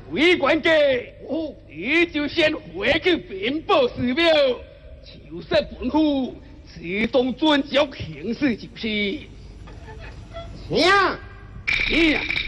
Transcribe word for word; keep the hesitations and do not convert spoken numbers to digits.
为官家，你就先回去禀报寺庙，求说本府自动遵照行事就是。 行。 行。